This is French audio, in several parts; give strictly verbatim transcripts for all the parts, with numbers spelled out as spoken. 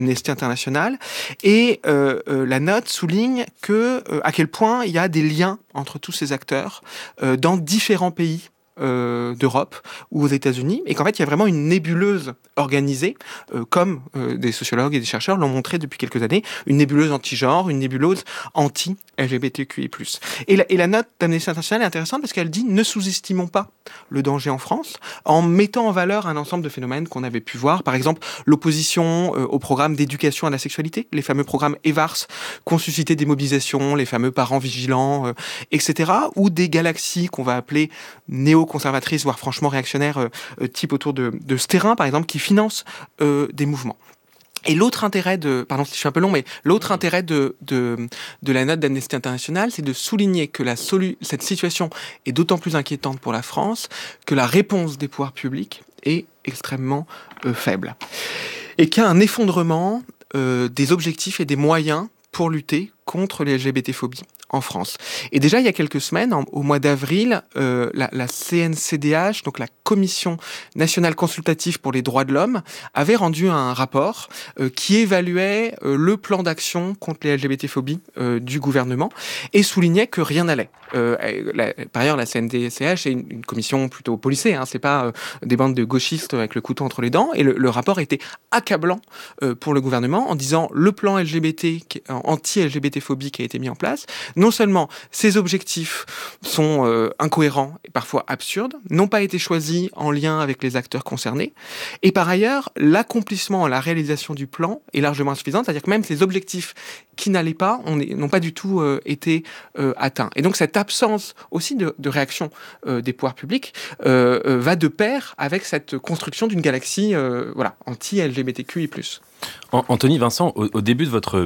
Amnesty International, et euh, euh, la note souligne que euh, à quel point il y a des liens entre tous ces acteurs euh, dans différents pays euh, d'Europe ou aux États-Unis, et qu'en fait il y a vraiment une nébuleuse organisée, euh, comme euh, des sociologues et des chercheurs l'ont montré depuis quelques années, une nébuleuse anti-genre, une nébuleuse anti-L G B T Q I plus. Et la, et la note d'Amnesty International est intéressante parce qu'elle dit ne sous-estimons pas le danger en France, en mettant en valeur un ensemble de phénomènes qu'on avait pu voir, par exemple l'opposition euh, au programme d'éducation à la sexualité, les fameux programmes EVARS, qui ont suscité des mobilisations, les fameux parents vigilants, euh, et cetera, ou des galaxies qu'on va appeler néo-conservatrices, voire franchement réactionnaires, euh, type autour de, de ce terrain, par exemple, qui financent euh, des mouvements. Et l'autre intérêt de, pardon si je suis un peu long, mais l'autre intérêt de, de, de la note d'Amnesty International, c'est de souligner que la solu- cette situation est d'autant plus inquiétante pour la France que la réponse des pouvoirs publics est extrêmement euh, faible. Et qu'il y a un effondrement euh, des objectifs et des moyens pour lutter contre les L G B T-phobies en France. Et déjà, il y a quelques semaines, en, au mois d'avril, euh, la, la C N C D H, donc la Commission nationale consultative pour les droits de l'homme, avait rendu un rapport euh, qui évaluait euh, le plan d'action contre les L G B T-phobies euh, du gouvernement et soulignait que rien n'allait. Euh, la, par ailleurs, la C N C D H est une, une commission plutôt policée, hein, c'est pas euh, des bandes de gauchistes avec le couteau entre les dents, et le, le rapport était accablant euh, pour le gouvernement en disant le plan L G B T, anti-L G B T-phobie qui a été mis en place, non seulement ces objectifs sont euh, incohérents et parfois absurdes, n'ont pas été choisis en lien avec les acteurs concernés, et par ailleurs, l'accomplissement, la réalisation du plan est largement insuffisante, c'est-à-dire que même ces objectifs qui n'allaient pas n'ont pas du tout euh, été euh, atteints. Et donc cette absence aussi de, de réaction euh, des pouvoirs publics euh, euh, va de pair avec cette construction d'une galaxie euh, voilà, anti-L G B T Q I plus. Anthony Vincent, au, au début de votre...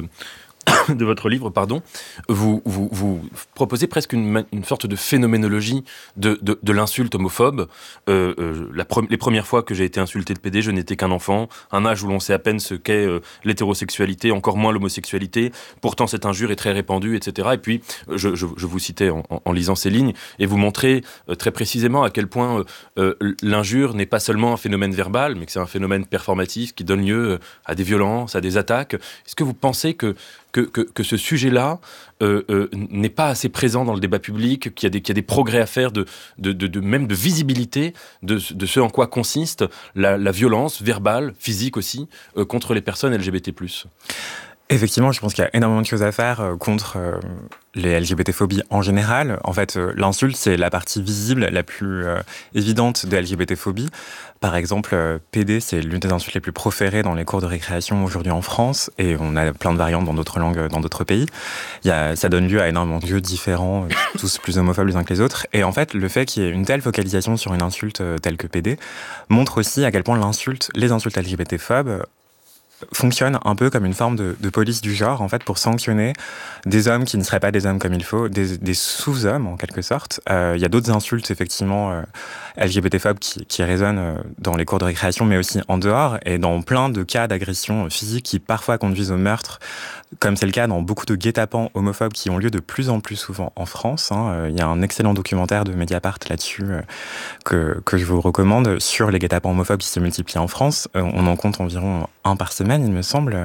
de votre livre, pardon, vous, vous, vous proposez presque une, une sorte de phénoménologie de, de, de l'insulte homophobe. Euh, euh, la pre- les premières fois que j'ai été insulté de pédé, je n'étais qu'un enfant, un âge où l'on sait à peine ce qu'est euh, l'hétérosexualité, encore moins l'homosexualité. Pourtant, cette injure est très répandue, et cetera. Et puis, je, je, je vous citais en, en, en lisant ces lignes, et vous montrez euh, très précisément à quel point euh, euh, l'injure n'est pas seulement un phénomène verbal, mais que c'est un phénomène performatif qui donne lieu à des violences, à des attaques. Est-ce que vous pensez que Que, que, que ce sujet-là euh, euh, n'est pas assez présent dans le débat public, qu'il y a des, qu'il y a des progrès à faire, de, de, de, de, même de visibilité de, de ce en quoi consiste la, la violence verbale, physique aussi, euh, contre les personnes L G B T plus. Effectivement, je pense qu'il y a énormément de choses à faire euh, contre euh, les L G B T-phobies en général. En fait, euh, l'insulte, c'est la partie visible, la plus euh, évidente de L G B T-phobie. Par exemple, euh, P D, c'est l'une des insultes les plus proférées dans les cours de récréation aujourd'hui en France, et on a plein de variantes dans d'autres langues, dans d'autres pays. Il y a, ça donne lieu à énormément de lieux différents, euh, tous plus homophobes les uns que les autres. Et en fait, le fait qu'il y ait une telle focalisation sur une insulte euh, telle que P D montre aussi à quel point l'insulte, les insultes L G B T-phobes fonctionne un peu comme une forme de, de police du genre, en fait, pour sanctionner des hommes qui ne seraient pas des hommes comme il faut, des, des sous-hommes, en quelque sorte. Euh, il y a d'autres insultes, effectivement, euh, L G B T-phobes qui, qui résonnent euh, dans les cours de récréation, mais aussi en dehors, et dans plein de cas d'agression physique qui parfois conduisent au meurtre, comme c'est le cas dans beaucoup de guet-apens homophobes qui ont lieu de plus en plus souvent en France. Hein. Euh, il y a un excellent documentaire de Mediapart là-dessus euh, que, que je vous recommande, sur les guet-apens homophobes qui se multiplient en France. Euh, on en compte environ un par semaine, il me semble.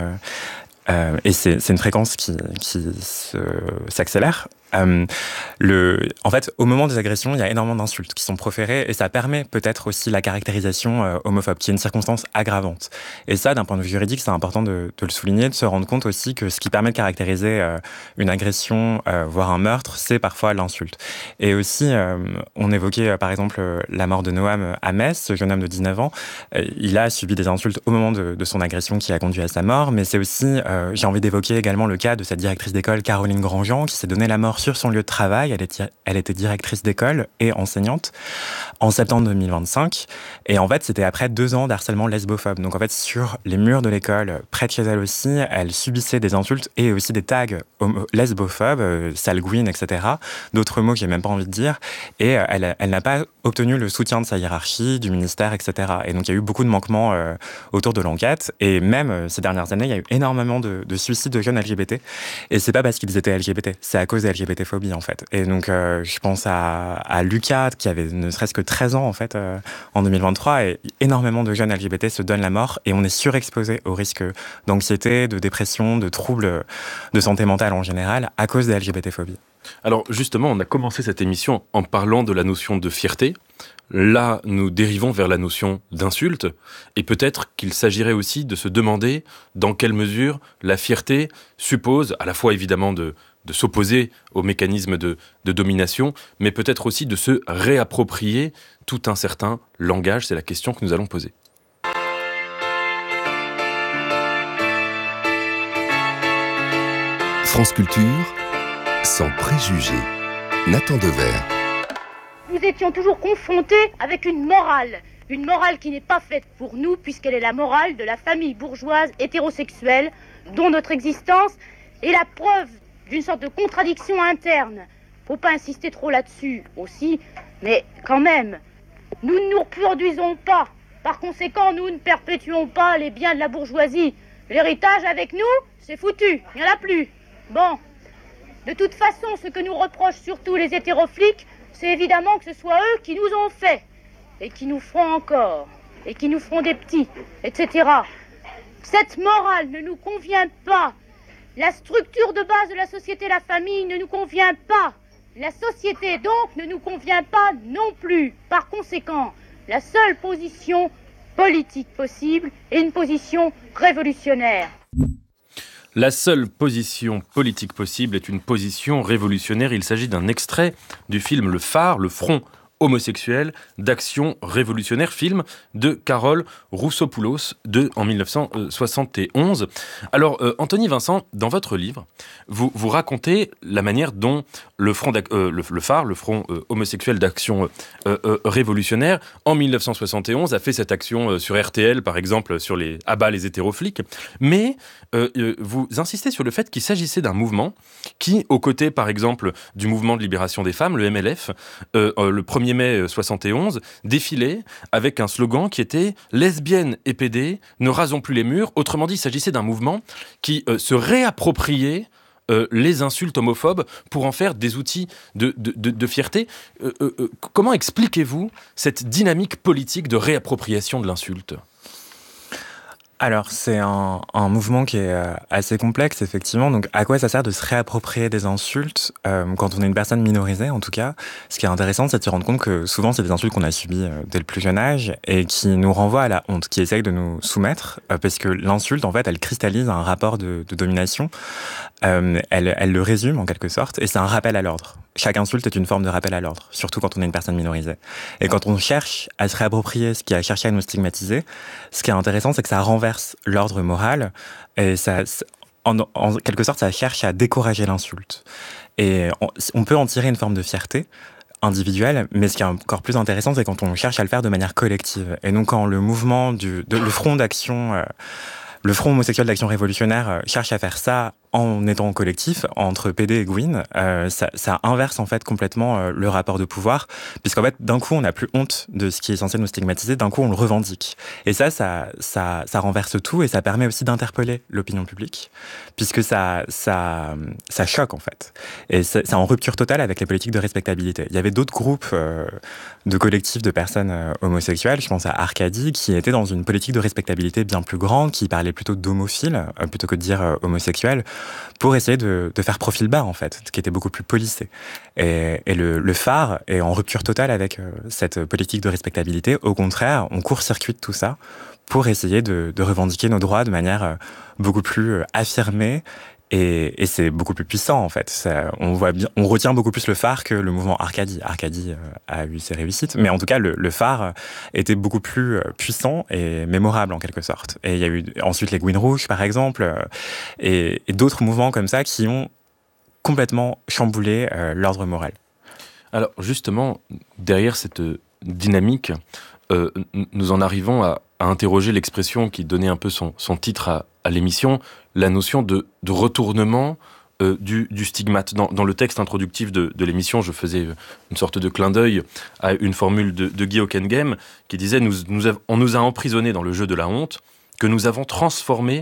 Euh, et c'est, c'est une fréquence qui, qui se, s'accélère. Euh, le, en fait, au moment des agressions, il y a énormément d'insultes qui sont proférées, et ça permet peut-être aussi la caractérisation euh, homophobe, qui est une circonstance aggravante. Et ça, d'un point de vue juridique, c'est important de, de le souligner, de se rendre compte aussi que ce qui permet de caractériser euh, une agression, euh, voire un meurtre, c'est parfois l'insulte. Et aussi, euh, on évoquait euh, par exemple euh, la mort de Noam à Metz, ce jeune homme de dix-neuf ans. Euh, il a subi des insultes au moment de, de son agression qui a conduit à sa mort, mais c'est aussi, euh, j'ai envie d'évoquer également le cas de cette directrice d'école, Caroline Grandjean, qui s'est donné la mort sur son lieu de travail. Elle était, elle était directrice d'école et enseignante en septembre deux mille vingt-cinq. Et en fait, c'était après deux ans d'harcèlement lesbophobe. Donc en fait, sur les murs de l'école, près de chez elle aussi, elle subissait des insultes et aussi des tags homo- lesbophobes, euh, salguine, et cetera. D'autres mots que j'ai même pas envie de dire. Et euh, elle, elle n'a pas obtenu le soutien de sa hiérarchie, du ministère, et cetera. Et donc il y a eu beaucoup de manquements euh, autour de l'enquête. Et même euh, ces dernières années, il y a eu énormément de, de suicides de jeunes L G B T. Et c'est pas parce qu'ils étaient L G B T, c'est à cause des L G B G B T-phobie, en fait. Et donc, euh, je pense à, à Lucas, qui avait ne serait-ce que treize ans, en fait, euh, en deux mille vingt-trois, et énormément de jeunes L G B T se donnent la mort, et on est surexposé au risque d'anxiété, de dépression, de troubles de santé mentale en général, à cause des L G B T-phobies. Alors, justement, on a commencé cette émission en parlant de la notion de fierté. Là, nous dérivons vers la notion d'insulte, et peut-être qu'il s'agirait aussi de se demander dans quelle mesure la fierté suppose, à la fois évidemment de, de s'opposer aux mécanismes de, de domination, mais peut-être aussi de se réapproprier tout un certain langage. C'est la question que nous allons poser. France Culture, sans préjugés. Nathan Dever. Nous étions toujours confrontés avec une morale, une morale qui n'est pas faite pour nous, puisqu'elle est la morale de la famille bourgeoise hétérosexuelle, dont notre existence est la preuve d'une sorte de contradiction interne. Faut pas insister trop là-dessus aussi, mais quand même, nous ne nous reproduisons pas. Par conséquent, nous ne perpétuons pas les biens de la bourgeoisie. L'héritage avec nous, c'est foutu, il n'y en a plus. Bon, de toute façon, ce que nous reprochent surtout les hétéroflics, c'est évidemment que ce soit eux qui nous ont fait, et qui nous feront encore, et qui nous feront des petits, et cetera. Cette morale ne nous convient pas. La structure de base de la société, la famille, ne nous convient pas. La société, donc, ne nous convient pas non plus. Par conséquent, la seule position politique possible est une position révolutionnaire. La seule position politique possible est une position révolutionnaire. Il s'agit d'un extrait du film Le Phare, le front homosexuel d'action révolutionnaire, film de Carole Roussopoulos de, en dix-neuf cent soixante et onze. Alors, euh, Anthony Vincent, dans votre livre, vous, vous racontez la manière dont le, front euh, le, le Phare, le front euh, homosexuel d'action euh, euh, révolutionnaire, en dix-neuf cent soixante et onze, a fait cette action euh, sur R T L, par exemple, sur les « abat les hétéroflics ». Mais euh, euh, vous insistez sur le fait qu'il s'agissait d'un mouvement qui, aux côtés, par exemple, du mouvement de libération des femmes, le M L F, euh, euh, le premier mai soixante et onze, défilait avec un slogan qui était « Lesbiennes et pédés, ne rasons plus les murs ». Autrement dit, il s'agissait d'un mouvement qui euh, se réappropriait euh, les insultes homophobes pour en faire des outils de, de, de, de fierté. Euh, euh, comment expliquez-vous cette dynamique politique de réappropriation de l'insulte ? Alors, c'est un, un mouvement qui est assez complexe, effectivement. Donc, à quoi ça sert de se réapproprier des insultes euh, quand on est une personne minorisée, en tout cas? Ce qui est intéressant, c'est de se rendre compte que souvent, c'est des insultes qu'on a subies euh, dès le plus jeune âge et qui nous renvoient à la honte, qui essayent de nous soumettre, euh, parce que l'insulte, en fait, elle cristallise un rapport de, de domination. Euh, elle, elle le résume, en quelque sorte, et c'est un rappel à l'ordre. Chaque insulte est une forme de rappel à l'ordre, surtout quand on est une personne minorisée. Et quand on cherche à se réapproprier ce qui a cherché à nous stigmatiser, ce qui est intéressant, c'est que ça renverse l'ordre moral, et ça, en, en quelque sorte, ça cherche à décourager l'insulte. Et on, on peut en tirer une forme de fierté individuelle, mais ce qui est encore plus intéressant, c'est quand on cherche à le faire de manière collective. Et donc, quand le mouvement du de, le front d'action, euh, le front homosexuel d'action révolutionnaire euh, cherche à faire ça en étant collectif, entre P D et Gwyn, euh, ça, ça inverse en fait complètement euh, le rapport de pouvoir, puisqu'en fait, d'un coup, on n'a plus honte de ce qui est censé nous stigmatiser, d'un coup, on le revendique. Et ça, ça, ça, ça renverse tout, et ça permet aussi d'interpeller l'opinion publique, puisque ça, ça, ça choque en fait. Et c'est, c'est en rupture totale avec les politiques de respectabilité. Il y avait d'autres groupes euh, de collectifs de personnes euh, homosexuelles, je pense à Arcadie, qui étaient dans une politique de respectabilité bien plus grande, qui parlait plutôt d'homophiles, euh, plutôt que de dire euh, homosexuels, pour essayer de, de faire profil bas, en fait, qui était beaucoup plus policé. Et, et le, le Phare est en rupture totale avec euh, cette politique de respectabilité. Au contraire, on court-circuite tout ça pour essayer de, de revendiquer nos droits de manière euh, beaucoup plus euh, affirmée. Et, et c'est beaucoup plus puissant, en fait. Ça, on, voit bien, on retient beaucoup plus le Phare que le mouvement Arcadie. Arcadie euh, a eu ses réussites, mais en tout cas, le, le Phare était beaucoup plus euh, puissant et mémorable, en quelque sorte. Et il y a eu ensuite les Gwyn Rouges, par exemple, euh, et, et d'autres mouvements comme ça qui ont complètement chamboulé euh, l'ordre moral. Alors, justement, derrière cette dynamique, euh, nous en arrivons à, à interroger l'expression qui donnait un peu son, son titre à, à l'émission, la notion de, de retournement euh, du, du stigmate. Dans, dans le texte introductif de, de l'émission, je faisais une sorte de clin d'œil à une formule de, de Guy Hockenheim qui disait nous, nous « On nous a emprisonnés dans le jeu de la honte que nous avons transformé en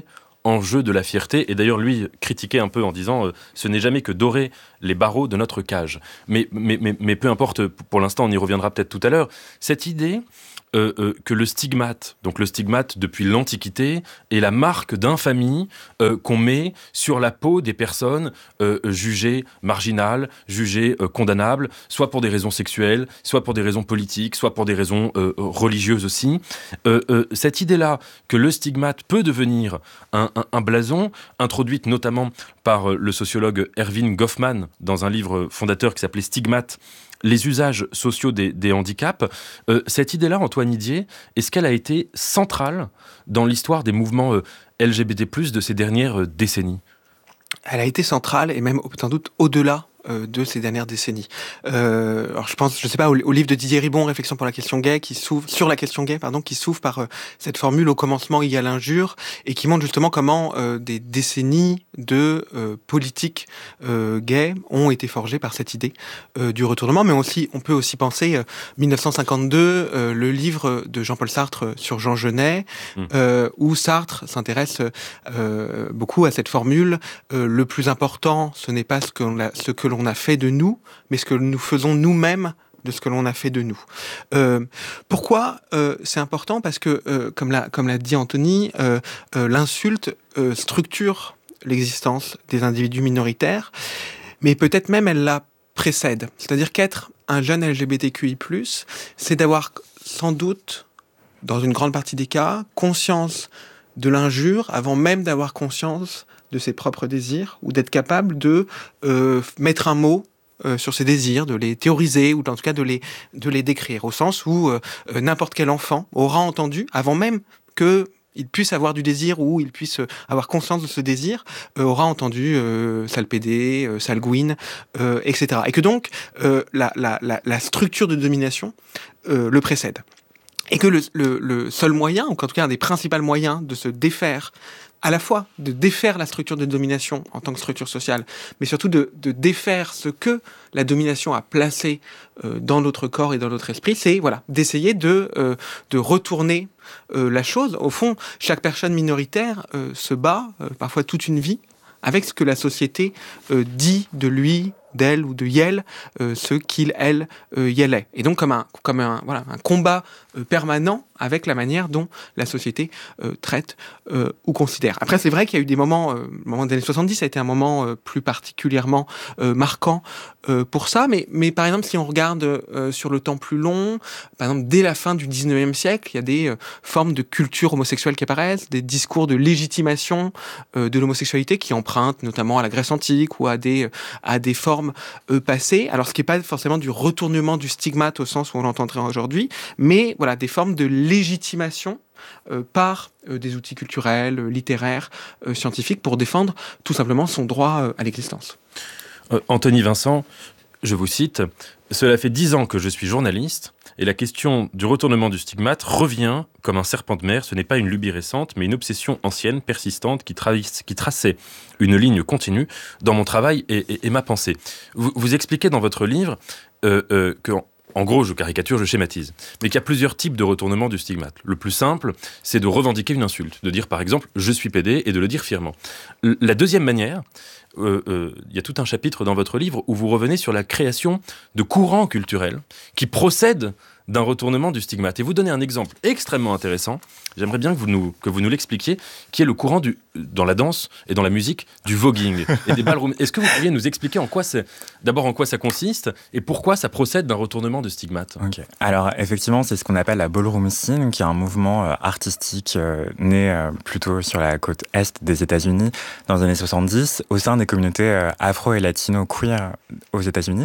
enjeu de la fierté. Et d'ailleurs, lui critiquait un peu en disant euh, « ce n'est jamais que dorer les barreaux de notre cage ». Mais, mais, mais, mais peu importe, pour l'instant, on y reviendra peut-être tout à l'heure, cette idée euh, euh, que le stigmate, donc le stigmate depuis l'Antiquité, est la marque d'infamie euh, qu'on met sur la peau des personnes euh, jugées marginales, jugées euh, condamnables, soit pour des raisons sexuelles, soit pour des raisons politiques, soit pour des raisons euh, religieuses aussi. Euh, euh, cette idée-là que le stigmate peut devenir un, un, un blason, introduite notamment par euh, le sociologue Erving Goffman dans un livre fondateur qui s'appelait Stigmate, les usages sociaux des, des handicaps. Euh, cette idée-là, Antoine Idier, est-ce qu'elle a été centrale dans l'histoire des mouvements euh, L G B T plus, de ces dernières euh, décennies ? Elle a été centrale, et même sans doute au-delà euh, de ces dernières décennies. Euh, alors je pense, je sais pas, au, au livre de Didier Ribon, Réflexion pour la question gay, qui s'ouvre sur la question gay, pardon, qui s'ouvre par euh, cette formule au commencement égale injure, et qui montre justement comment euh, des décennies de euh, politiques euh, gays ont été forgées par cette idée euh, du retournement. Mais aussi, on peut aussi penser euh, dix-neuf cent cinquante-deux, euh, le livre de Jean-Paul Sartre sur Jean Genet, mmh. euh, où Sartre s'intéresse euh, beaucoup à cette formule. Euh, le plus important, ce n'est pas ce que l'on a, ce que l'on a fait de nous, mais ce que nous faisons nous-mêmes de ce que l'on a fait de nous. Euh, pourquoi euh, c'est important ? Parce que, euh, comme l'a, comme l'a dit Anthony, euh, euh, l'insulte euh, structure l'existence des individus minoritaires, mais peut-être même elle la précède. C'est-à-dire qu'être un jeune L G B T Q I plus, c'est d'avoir sans doute, dans une grande partie des cas, conscience de l'injure avant même d'avoir conscience de ses propres désirs, ou d'être capable de euh, mettre un mot euh, sur ses désirs, de les théoriser, ou en tout cas de les, de les décrire, au sens où euh, n'importe quel enfant aura entendu, avant même qu'il puisse avoir du désir, ou il puisse avoir conscience de ce désir, euh, aura entendu euh, sale pédé, euh, sale gouine, euh, et cetera. Et que donc, euh, la, la, la, la structure de domination euh, le précède. Et que le, le, le seul moyen, ou en tout cas un des principaux moyens de se défaire, à la fois de défaire la structure de domination en tant que structure sociale, mais surtout de, de défaire ce que la domination a placé euh, dans notre corps et dans notre esprit, c'est voilà, d'essayer de, euh, de retourner euh, la chose. Au fond, chaque personne minoritaire euh, se bat, euh, parfois toute une vie, avec ce que la société euh, dit de lui, d'elle ou de yel, euh, ce qu'il, elle, euh, yel est. Et donc comme un, comme un, voilà, un combat euh, permanent avec la manière dont la société euh, traite euh, ou considère. Après, c'est vrai qu'il y a eu des moments, euh, le moment des années soixante-dix, ça a été un moment euh, plus particulièrement euh, marquant euh, pour ça, mais, mais par exemple, si on regarde euh, sur le temps plus long, par exemple, dès la fin du dix-neuvième siècle, il y a des euh, formes de culture homosexuelle qui apparaissent, des discours de légitimation euh, de l'homosexualité qui empruntent notamment à la Grèce antique ou à des, euh, à des formes euh, passées. Alors, ce qui n'est pas forcément du retournement du stigmate au sens où on l'entendrait aujourd'hui, mais voilà, des formes de légitimation euh, par euh, des outils culturels, euh, littéraires, euh, scientifiques, pour défendre tout simplement son droit euh, à l'existence. Euh, Anthony Vincent, je vous cite, « Cela fait dix ans que je suis journaliste et la question du retournement du stigmate revient comme un serpent de mer. Ce n'est pas une lubie récente, mais une obsession ancienne, persistante, qui, trace, qui traçait une ligne continue dans mon travail et, et, et ma pensée. » Vous, vous expliquez dans votre livre euh, euh, que... En gros, je caricature, je schématise. Mais qu'il y a plusieurs types de retournement du stigmate. Le plus simple, c'est de revendiquer une insulte. De dire, par exemple, « je suis pédé » et de le dire fièrement. La deuxième manière, euh, euh, il y a tout un chapitre dans votre livre où vous revenez sur la création de courants culturels qui procèdent d'un retournement du stigmate. Et vous donnez un exemple extrêmement intéressant, j'aimerais bien que vous nous, que vous nous l'expliquiez, qui est le courant du, dans la danse et dans la musique du voguing et des ballrooms. Est-ce que vous pourriez nous expliquer en quoi c'est, d'abord en quoi ça consiste et pourquoi ça procède d'un retournement de stigmate ? Okay. Alors effectivement, c'est ce qu'on appelle la ballroom scene, qui est un mouvement euh, artistique euh, né euh, plutôt sur la côte est des États-Unis dans les années soixante-dix, au sein des communautés euh, afro et latino-queer aux États-Unis,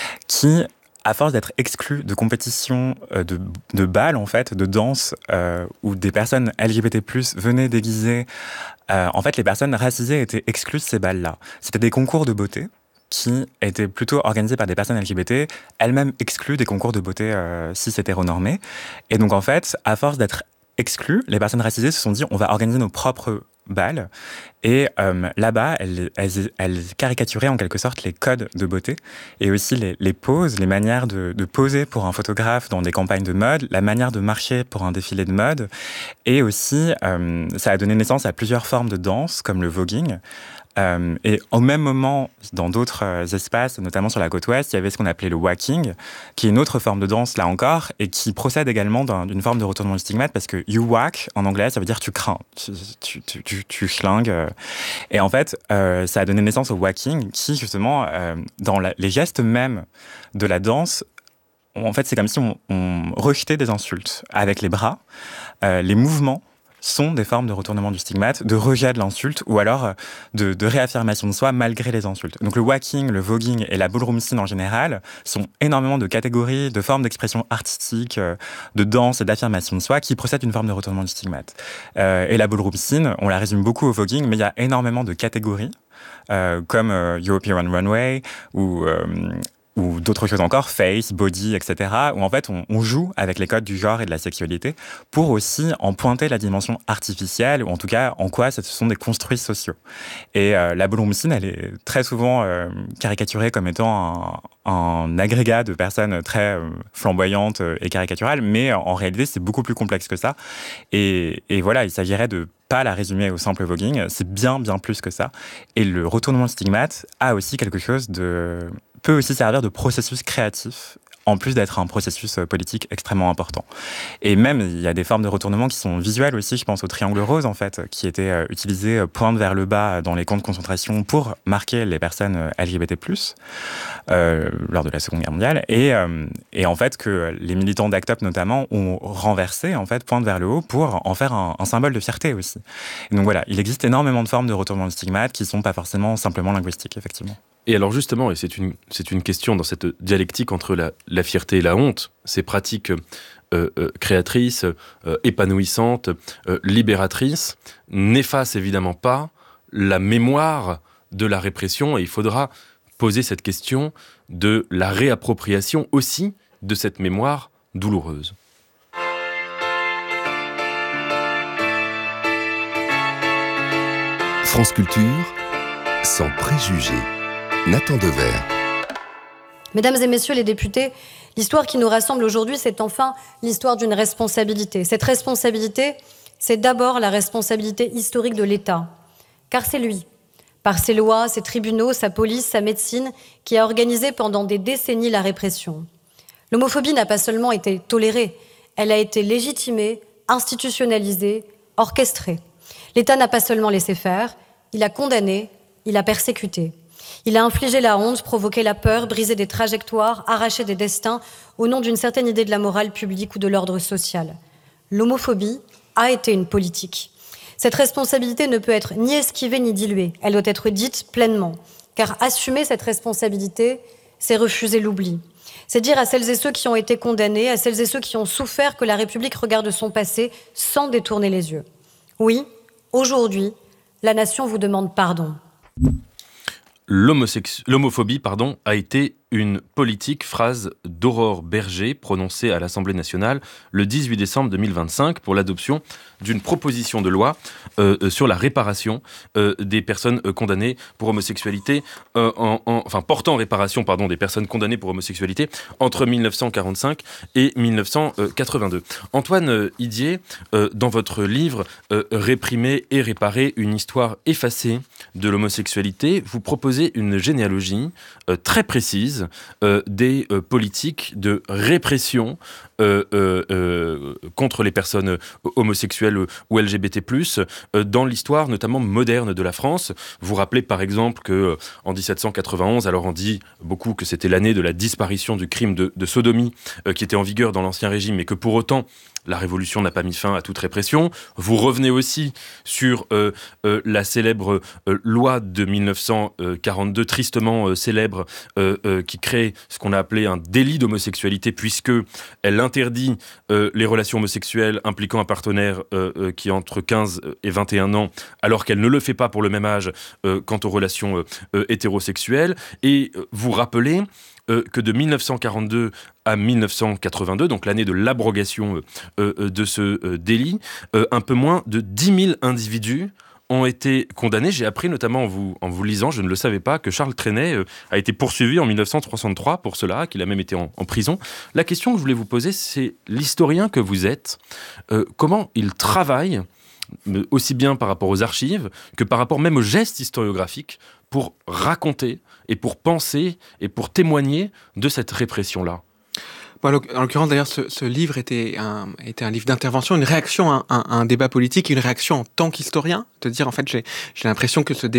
qui à force d'être exclus de compétitions de, de bals, en fait, de danse, euh, où des personnes L G B T plus, venaient déguisées, euh, en fait, les personnes racisées étaient exclues de ces bals-là. C'était des concours de beauté qui étaient plutôt organisés par des personnes L G B T, elles-mêmes exclues des concours de beauté euh, cis hétéronormés. Et donc, en fait, à force d'être exclues, les personnes racisées se sont dit, on va organiser nos propres bals. Et euh, là-bas, elle, elle, elle caricaturait en quelque sorte les codes de beauté et aussi les, les poses, les manières de, de poser pour un photographe dans des campagnes de mode, la manière de marcher pour un défilé de mode. Et aussi, euh, ça a donné naissance à plusieurs formes de danse, comme le voguing. Euh, et au même moment, dans d'autres euh, espaces, notamment sur la côte ouest, il y avait ce qu'on appelait le walking, qui est une autre forme de danse, là encore, et qui procède également d'un, d'une forme de retournement du stigmate, parce que you whack, en anglais, ça veut dire tu crains, tu, tu, tu, tu, tu schlingues. Euh. Et en fait, euh, ça a donné naissance au walking, qui, justement, euh, dans la, les gestes mêmes de la danse, en fait, c'est comme si on, on rejetait des insultes avec les bras, euh, les mouvements sont des formes de retournement du stigmate, de rejet de l'insulte ou alors de, de réaffirmation de soi malgré les insultes. Donc le walking, le voguing et la ballroom scene en général sont énormément de catégories, de formes d'expression artistique, de danse et d'affirmation de soi qui procèdent d'une forme de retournement du stigmate. Euh, et la ballroom scene, on la résume beaucoup au voguing, mais il y a énormément de catégories euh, comme euh, European Runway ou... Euh, ou d'autres choses encore, face, body, et cetera, où en fait on, on joue avec les codes du genre et de la sexualité pour aussi en pointer la dimension artificielle, ou en tout cas en quoi ce sont des construits sociaux. Et euh, la ballroom scene, elle est très souvent euh, caricaturée comme étant un, un agrégat de personnes très euh, flamboyantes et caricaturales, mais en réalité c'est beaucoup plus complexe que ça. Et, et voilà, il s'agirait de pas la résumer au simple voguing, c'est bien bien plus que ça. Et le retournement stigmate a aussi quelque chose de... peut aussi servir de processus créatif, en plus d'être un processus politique extrêmement important. Et même, il y a des formes de retournement qui sont visuelles aussi, je pense au triangle rose, en fait, qui était utilisé pointe vers le bas dans les camps de concentration pour marquer les personnes L G B T plus, euh, lors de la Seconde Guerre mondiale. Et, euh, et en fait, que les militants d'Act Up, notamment, ont renversé, en fait, pointe vers le haut pour en faire un, un symbole de fierté aussi. Et donc voilà, il existe énormément de formes de retournement de stigmate qui ne sont pas forcément simplement linguistiques, effectivement. Et alors justement, et c'est une, c'est une question dans cette dialectique entre la, la fierté et la honte, ces pratiques euh, euh, créatrices, euh, épanouissantes, euh, libératrices, n'effacent évidemment pas la mémoire de la répression, et il faudra poser cette question de la réappropriation aussi de cette mémoire douloureuse. France Culture, sans préjugés. Nathan Devers. Mesdames et messieurs les députés, l'histoire qui nous rassemble aujourd'hui, c'est enfin l'histoire d'une responsabilité. Cette responsabilité, c'est d'abord la responsabilité historique de l'État. Car c'est lui, par ses lois, ses tribunaux, sa police, sa médecine, qui a organisé pendant des décennies la répression. L'homophobie n'a pas seulement été tolérée, elle a été légitimée, institutionnalisée, orchestrée. L'État n'a pas seulement laissé faire, il a condamné, il a persécuté. Il a infligé la honte, provoqué la peur, brisé des trajectoires, arraché des destins au nom d'une certaine idée de la morale publique ou de l'ordre social. L'homophobie a été une politique. Cette responsabilité ne peut être ni esquivée ni diluée. Elle doit être dite pleinement. Car assumer cette responsabilité, c'est refuser l'oubli. C'est dire à celles et ceux qui ont été condamnés, à celles et ceux qui ont souffert que la République regarde son passé sans détourner les yeux. Oui, aujourd'hui, la nation vous demande pardon. L'homosexu- L'homophobie pardon, a été une politique, phrase d'Aurore Berger, prononcée à l'Assemblée nationale le dix-huit décembre deux mille vingt-cinq pour l'adoption d'une proposition de loi euh, sur la réparation euh, des personnes euh, condamnées pour homosexualité, euh, en, en, enfin portant réparation pardon, des personnes condamnées pour homosexualité entre mille neuf cent quarante-cinq et mille neuf cent quatre-vingt-deux. Antoine euh, Idier, euh, dans votre livre euh, « Réprimer et réparer, une histoire effacée de l'homosexualité », vous proposez une généalogie euh, très précise Euh, des euh, politiques de répression euh, euh, euh, contre les personnes euh, homosexuelles ou L G B T plus, euh, dans l'histoire notamment moderne de la France. Vous rappelez par exemple qu'en euh, dix-sept cent quatre-vingt-onze, alors on dit beaucoup que c'était l'année de la disparition du crime de, de sodomie euh, qui était en vigueur dans l'Ancien Régime, mais que pour autant la Révolution n'a pas mis fin à toute répression. Vous revenez aussi sur euh, euh, la célèbre euh, loi de mille neuf cent quarante-deux, tristement euh, célèbre, euh, euh, qui crée ce qu'on a appelé un délit d'homosexualité, puisque elle interdit euh, les relations homosexuelles impliquant un partenaire euh, euh, qui a entre quinze et vingt et un ans, alors qu'elle ne le fait pas pour le même âge euh, quant aux relations euh, euh, hétérosexuelles. Et euh, vous rappelez Euh, que de mille neuf cent quarante-deux à mille neuf cent quatre-vingt-deux, donc l'année de l'abrogation euh, euh, de ce euh, délit, euh, un peu moins de dix mille individus ont été condamnés. J'ai appris notamment en vous, en vous lisant, je ne le savais pas, que Charles Trenet euh, a été poursuivi en mille neuf cent soixante-trois pour cela, qu'il a même été en, en prison. La question que je voulais vous poser, c'est l'historien que vous êtes, euh, comment il travaille, euh, aussi bien par rapport aux archives que par rapport même aux gestes historiographiques, pour raconter et pour penser et pour témoigner de cette répression-là. Bon, en l'occurrence, d'ailleurs, ce, ce livre était un, était un livre d'intervention, une réaction à un, à un débat politique, une réaction en tant qu'historien, de dire, en fait, j'ai, j'ai l'impression que ce débat